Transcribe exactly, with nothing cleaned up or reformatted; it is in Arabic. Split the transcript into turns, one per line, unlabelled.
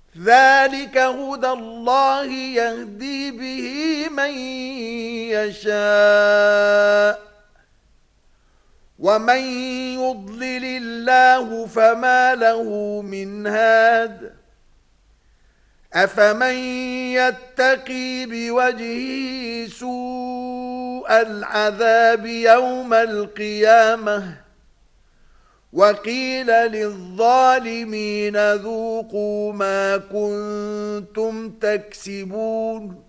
ذلك هدى الله يهدي به من يشاء ومن يضلل الله فما له من هاد أفمن يتقي بوجهه سوء العذاب يوم القيامة وقيل للظالمين ذوقوا ما كنتم تكسبون